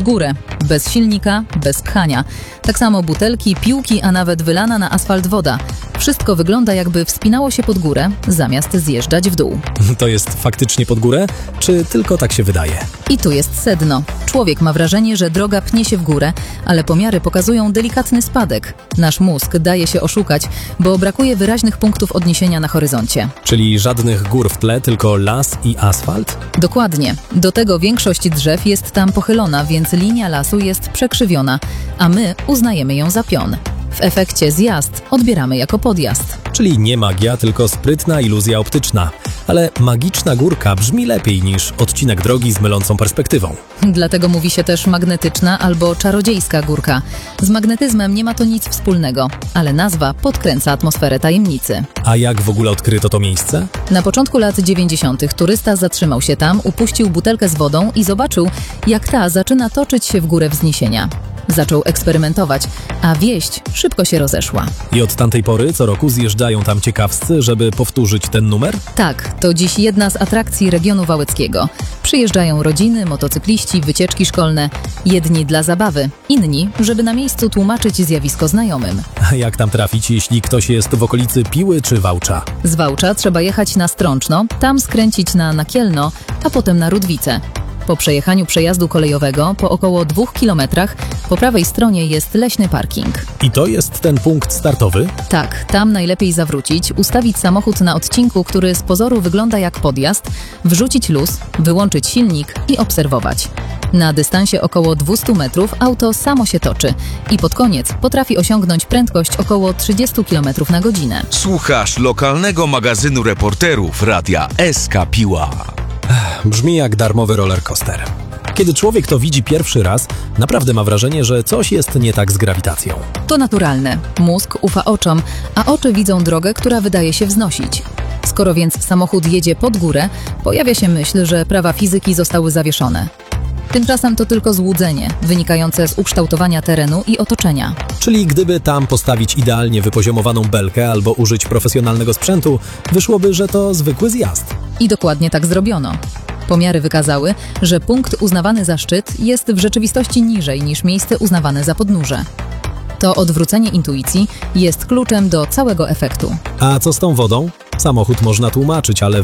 górę. Bez silnika, bez pchania. Tak samo butelki, piłki, a nawet wylana na asfalt woda. Wszystko wygląda, jakby wspinało się pod górę, zamiast zjeżdżać w dół. To jest faktycznie pod górę, czy tylko tak się wydaje? I tu jest sedno. Człowiek ma wrażenie, że droga pnie się w górę, ale pomiary pokazują delikatny spadek. Nasz mózg daje się oszukać, bo brakuje wyraźnych punktów odniesienia na horyzoncie. Czyli żadnych gór w tle, tylko las i asfalt? Dokładnie. Do tego większość drzew jest tam pochylona, więc linia lasu jest przekrzywiona, a my uznajemy ją za pion. W efekcie zjazd odbieramy jako podjazd. Czyli nie magia, tylko sprytna iluzja optyczna. Ale magiczna górka brzmi lepiej niż odcinek drogi z mylącą perspektywą. Dlatego mówi się też magnetyczna albo czarodziejska górka. Z magnetyzmem nie ma to nic wspólnego, ale nazwa podkręca atmosferę tajemnicy. A jak w ogóle odkryto to miejsce? Na początku lat 90. turysta zatrzymał się tam, upuścił butelkę z wodą i zobaczył, jak ta zaczyna toczyć się w górę wzniesienia. Zaczął eksperymentować, a wieść szybko się rozeszła. I od tamtej pory co roku zjeżdżają tam ciekawscy, żeby powtórzyć ten numer? Tak, to dziś jedna z atrakcji regionu wałeckiego. Przyjeżdżają rodziny, motocykliści, wycieczki szkolne. Jedni dla zabawy, inni, żeby na miejscu tłumaczyć zjawisko znajomym. A jak tam trafić, jeśli ktoś jest w okolicy Piły czy Wałcza? Z Wałcza trzeba jechać na Strączno, tam skręcić na Nakielno, a potem na Rudwice. Po przejechaniu przejazdu kolejowego, po około 2 kilometrach, po prawej stronie jest leśny parking. I to jest ten punkt startowy? Tak, tam najlepiej zawrócić, ustawić samochód na odcinku, który z pozoru wygląda jak podjazd, wrzucić luz, wyłączyć silnik i obserwować. Na dystansie około 200 metrów auto samo się toczy i pod koniec potrafi osiągnąć prędkość około 30 km na godzinę. Słuchasz lokalnego magazynu reporterów Radia SK Piła. Brzmi jak darmowy rollercoaster. Kiedy człowiek to widzi pierwszy raz, naprawdę ma wrażenie, że coś jest nie tak z grawitacją. To naturalne. Mózg ufa oczom, a oczy widzą drogę, która wydaje się wznosić. Skoro więc samochód jedzie pod górę, pojawia się myśl, że prawa fizyki zostały zawieszone. Tymczasem to tylko złudzenie, wynikające z ukształtowania terenu i otoczenia. Czyli gdyby tam postawić idealnie wypoziomowaną belkę albo użyć profesjonalnego sprzętu, wyszłoby, że to zwykły zjazd. I dokładnie tak zrobiono. Pomiary wykazały, że punkt uznawany za szczyt jest w rzeczywistości niżej niż miejsce uznawane za podnóże. To odwrócenie intuicji jest kluczem do całego efektu. A co z tą wodą? Samochód można tłumaczyć, ale